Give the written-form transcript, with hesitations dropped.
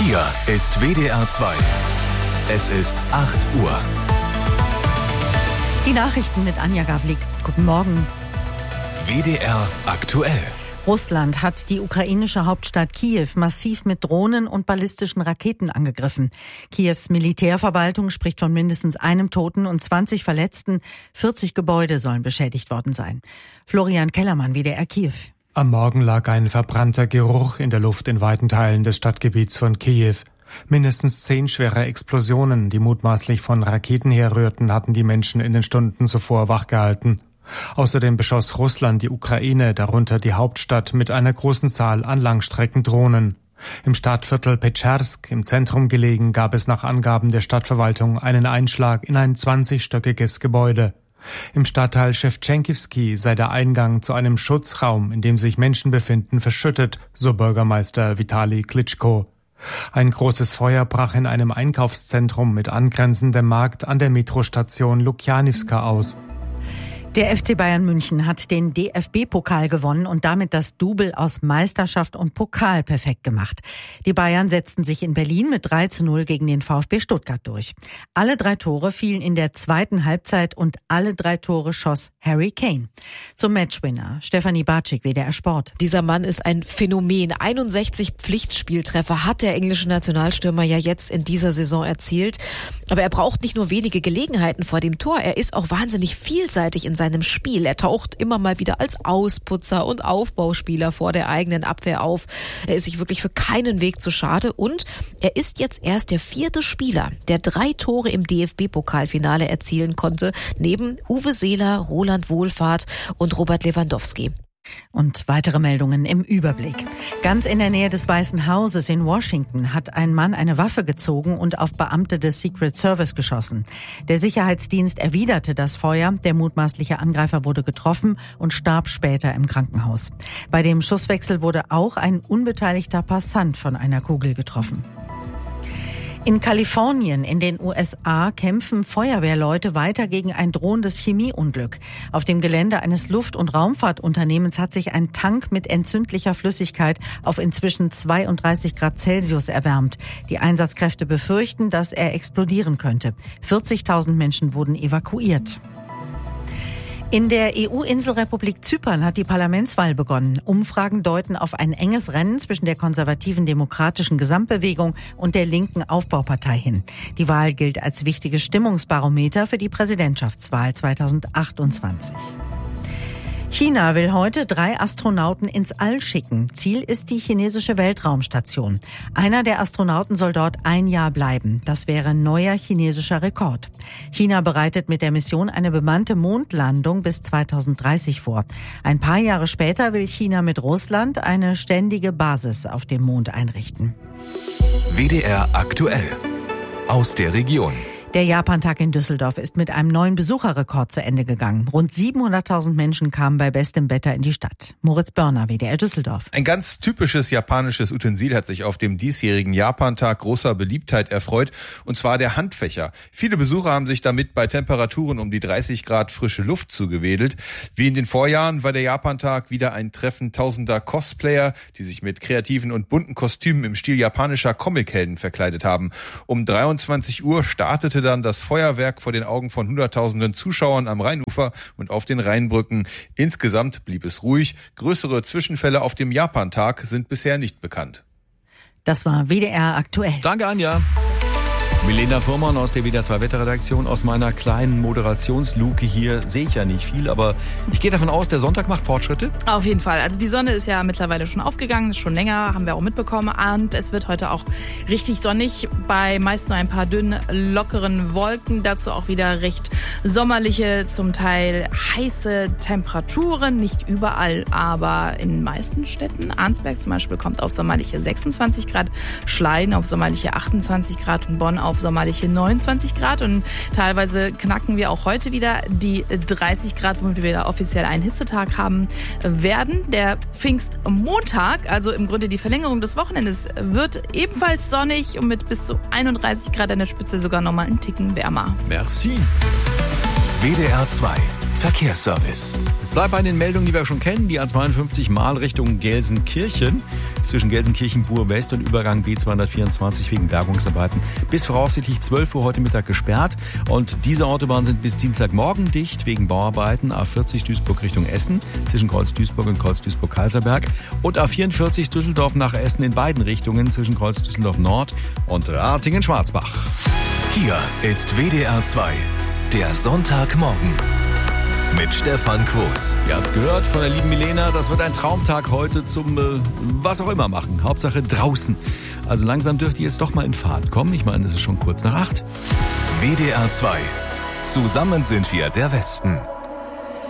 Hier ist WDR 2. Es ist 8 Uhr. Die Nachrichten mit Anja Gawlik. Guten Morgen. WDR aktuell. Russland hat die ukrainische Hauptstadt Kiew massiv mit Drohnen und ballistischen Raketen angegriffen. Kiews Militärverwaltung spricht von mindestens einem Toten und 20 Verletzten. 40 Gebäude sollen beschädigt worden sein. Florian Kellermann, WDR Kiew. Am Morgen lag ein verbrannter Geruch in der Luft in weiten Teilen des Stadtgebiets von Kiew. Mindestens 10 schwere Explosionen, die mutmaßlich von Raketen herrührten, hatten die Menschen in den Stunden zuvor wachgehalten. Außerdem beschoss Russland die Ukraine, darunter die Hauptstadt, mit einer großen Zahl an Langstreckendrohnen. Im Stadtviertel Petschersk, im Zentrum gelegen, gab es nach Angaben der Stadtverwaltung einen Einschlag in ein 20-stöckiges Gebäude. Im Stadtteil Schewtschenkivsky sei der Eingang zu einem Schutzraum, in dem sich Menschen befinden, verschüttet, so Bürgermeister Vitali Klitschko. Ein großes Feuer brach in einem Einkaufszentrum mit angrenzendem Markt an der Metrostation Lukjanivska aus. Der FC Bayern München hat den DFB-Pokal gewonnen und damit das Double aus Meisterschaft und Pokal perfekt gemacht. Die Bayern setzten sich in Berlin mit 3:0 gegen den VfB Stuttgart durch. Alle 3 Tore fielen in der zweiten Halbzeit und alle 3 Tore schoss Harry Kane. Zum Matchwinner Stefanie Bartschik, WDR Sport. Dieser Mann ist ein Phänomen. 61 Pflichtspieltreffer hat der englische Nationalstürmer ja jetzt in dieser Saison erzielt. Aber er braucht nicht nur wenige Gelegenheiten vor dem Tor, er ist auch wahnsinnig vielseitig in seinem Spiel. Er taucht immer mal wieder als Ausputzer und Aufbauspieler vor der eigenen Abwehr auf. Er ist sich wirklich für keinen Weg zu schade und er ist jetzt erst der 4. Spieler, der 3 Tore im DFB-Pokalfinale erzielen konnte, neben Uwe Seeler, Roland Wohlfahrt und Robert Lewandowski. Und weitere Meldungen im Überblick. Ganz in der Nähe des Weißen Hauses in Washington hat ein Mann eine Waffe gezogen und auf Beamte des Secret Service geschossen. Der Sicherheitsdienst erwiderte das Feuer. Der mutmaßliche Angreifer wurde getroffen und starb später im Krankenhaus. Bei dem Schusswechsel wurde auch ein unbeteiligter Passant von einer Kugel getroffen. In Kalifornien in den USA kämpfen Feuerwehrleute weiter gegen ein drohendes Chemieunglück. Auf dem Gelände eines Luft- und Raumfahrtunternehmens hat sich ein Tank mit entzündlicher Flüssigkeit auf inzwischen 32 Grad Celsius erwärmt. Die Einsatzkräfte befürchten, dass er explodieren könnte. 40.000 Menschen wurden evakuiert. In der EU-Inselrepublik Zypern hat die Parlamentswahl begonnen. Umfragen deuten auf ein enges Rennen zwischen der konservativen Demokratischen Gesamtbewegung und der linken Aufbaupartei hin. Die Wahl gilt als wichtiges Stimmungsbarometer für die Präsidentschaftswahl 2028. China will heute 3 Astronauten ins All schicken. Ziel ist die chinesische Weltraumstation. Einer der Astronauten soll dort 1 Jahr bleiben. Das wäre neuer chinesischer Rekord. China bereitet mit der Mission eine bemannte Mondlandung bis 2030 vor. Ein paar Jahre später will China mit Russland eine ständige Basis auf dem Mond einrichten. WDR aktuell. Aus der Region. Der Japantag in Düsseldorf ist mit einem neuen Besucherrekord zu Ende gegangen. Rund 700.000 Menschen kamen bei bestem Wetter in die Stadt. Moritz Börner, WDR Düsseldorf. Ein ganz typisches japanisches Utensil hat sich auf dem diesjährigen Japantag großer Beliebtheit erfreut, und zwar der Handfächer. Viele Besucher haben sich damit bei Temperaturen um die 30 Grad frische Luft zugewedelt. Wie in den Vorjahren war der Japantag wieder ein Treffen tausender Cosplayer, die sich mit kreativen und bunten Kostümen im Stil japanischer Comichelden verkleidet haben. Um 23 Uhr startete dann das Feuerwerk vor den Augen von Hunderttausenden Zuschauern am Rheinufer und auf den Rheinbrücken. Insgesamt blieb es ruhig. Größere Zwischenfälle auf dem Japantag sind bisher nicht bekannt. Das war WDR aktuell. Danke, Anja. Milena Fuhrmann aus der WDR 2 Wetterredaktion. Aus meiner kleinen Moderationsluke hier sehe ich ja nicht viel, aber ich gehe davon aus, der Sonntag macht Fortschritte. Auf jeden Fall. Also die Sonne ist ja mittlerweile schon aufgegangen, ist schon länger, haben wir auch mitbekommen. Und es wird heute auch richtig sonnig, bei meist nur ein paar dünnen, lockeren Wolken. Dazu auch wieder recht sommerliche, zum Teil heiße Temperaturen. Nicht überall, aber in den meisten Städten. Arnsberg zum Beispiel kommt auf sommerliche 26 Grad, Schleien auf sommerliche 28 Grad und Bonn auf sommerliche 29 Grad. Und teilweise knacken wir auch heute wieder die 30 Grad, womit wir wieder offiziell einen Hitzetag haben werden. Der Pfingstmontag, also im Grunde die Verlängerung des Wochenendes, wird ebenfalls sonnig und mit bis zu 31 Grad an der Spitze sogar nochmal einen Ticken wärmer. Merci. WDR 2. Verkehrsservice. Bleib bei den Meldungen, die wir schon kennen. Die A52 mal Richtung Gelsenkirchen. Zwischen Gelsenkirchen-Buhr-West und Übergang B224 wegen Bergungsarbeiten bis voraussichtlich 12 Uhr heute Mittag gesperrt. Und diese Autobahnen sind bis Dienstagmorgen dicht wegen Bauarbeiten. A40 Duisburg Richtung Essen zwischen Kreuz-Duisburg und Kreuz-Duisburg-Kaiserberg. Und A44 Düsseldorf nach Essen in beiden Richtungen zwischen Kreuz-Düsseldorf Nord und Ratingen-Schwarzbach. Hier ist WDR 2, der Sonntagmorgen. Mit Stefan Quos. Ihr habt's gehört von der lieben Milena, das wird ein Traumtag heute zum was auch immer machen. Hauptsache draußen. Also langsam dürft ihr jetzt doch mal in Fahrt kommen. Ich meine, es ist schon kurz nach 8. WDR 2. Zusammen sind wir der Westen.